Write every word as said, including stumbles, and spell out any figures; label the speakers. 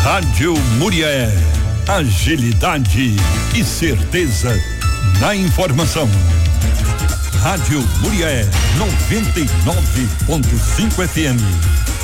Speaker 1: Rádio Murié, agilidade e certeza na informação. Rádio Murié, noventa e nove ponto cinco F M.